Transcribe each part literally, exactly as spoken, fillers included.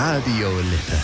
Radio Lippe.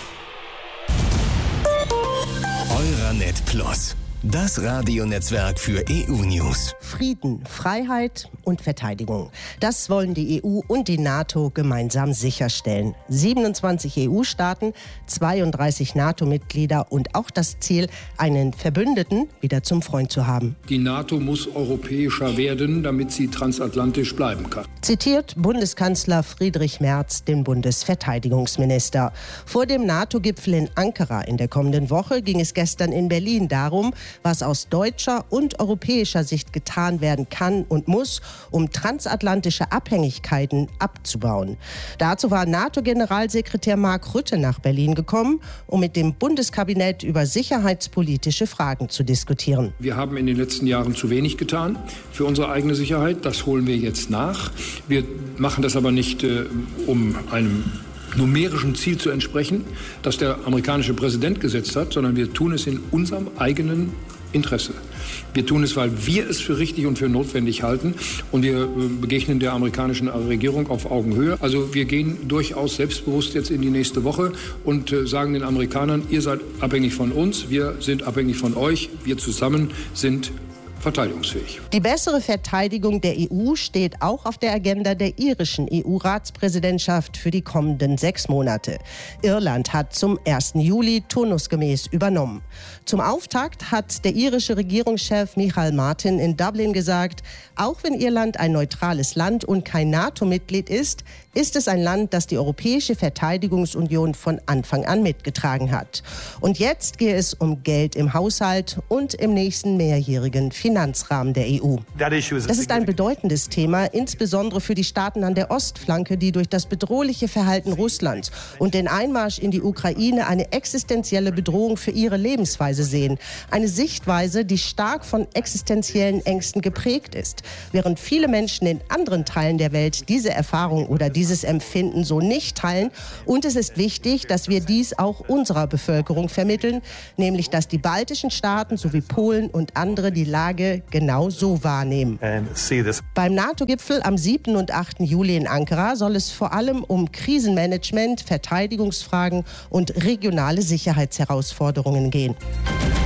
Euranet Plus. Das Radionetzwerk für E U-News. Frieden, Freiheit und Verteidigung. Das wollen die E U und die NATO gemeinsam sicherstellen. siebenundzwanzig E U-Staaten, zweiunddreißig NATO-Mitglieder und auch das Ziel, einen Verbündeten wieder zum Freund zu haben. Die NATO muss europäischer werden, damit sie transatlantisch bleiben kann. Zitiert Bundeskanzler Friedrich Merz den Bundesverteidigungsminister. Vor dem NATO-Gipfel in Ankara in der kommenden Woche ging es gestern in Berlin darum, was aus deutscher und europäischer Sicht getan werden kann und muss, um transatlantische Abhängigkeiten abzubauen. Dazu war NATO-Generalsekretär Mark Rutte nach Berlin gekommen, um mit dem Bundeskabinett über sicherheitspolitische Fragen zu diskutieren. Wir haben in den letzten Jahren zu wenig getan für unsere eigene Sicherheit. Das holen wir jetzt nach. Wir machen das aber nicht, äh, um einem numerischen Ziel zu entsprechen, das der amerikanische Präsident gesetzt hat, sondern wir tun es in unserem eigenen Interesse. Wir tun es, weil wir es für richtig und für notwendig halten und wir begegnen der amerikanischen Regierung auf Augenhöhe. Also wir gehen durchaus selbstbewusst jetzt in die nächste Woche und sagen den Amerikanern, ihr seid abhängig von uns, wir sind abhängig von euch, wir zusammen sind verteidigungsfähig. Die bessere Verteidigung der E U steht auch auf der Agenda der irischen E U-Ratspräsidentschaft für die kommenden sechs Monate. Irland hat zum ersten Juli turnusgemäß übernommen. Zum Auftakt hat der irische Regierungschef Michael Martin in Dublin gesagt, auch wenn Irland ein neutrales Land und kein NATO-Mitglied ist, ist es ein Land, das die Europäische Verteidigungsunion von Anfang an mitgetragen hat. Und jetzt geht es um Geld im Haushalt und im nächsten mehrjährigen Finanzrahmen der E U. Das ist ein bedeutendes Thema, insbesondere für die Staaten an der Ostflanke, die durch das bedrohliche Verhalten Russlands und den Einmarsch in die Ukraine eine existenzielle Bedrohung für ihre Lebensweise sehen. Eine Sichtweise, die stark von existenziellen Ängsten geprägt ist. Während viele Menschen in anderen Teilen der Welt diese Erfahrung oder dieses Empfinden so nicht teilen. Und es ist wichtig, dass wir dies auch unserer Bevölkerung vermitteln, nämlich dass die baltischen Staaten sowie Polen und andere die Lage genau so wahrnehmen. Beim NATO-Gipfel am siebten und achten Juli in Ankara soll es vor allem um Krisenmanagement, Verteidigungsfragen und regionale Sicherheitsherausforderungen gehen.